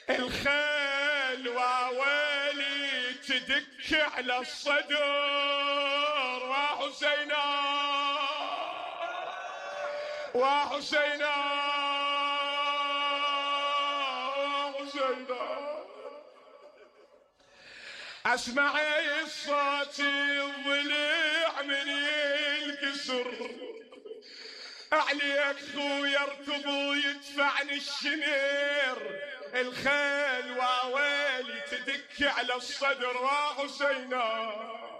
الخيل واويلي تدك على الصدر، وحسينا وحسينا وحسينا. اسمع الصوت الضلع من القصر، عليك خويا اركض ويدفعني الشنير. الخيل واويلي تدك على الصدر، وحسينا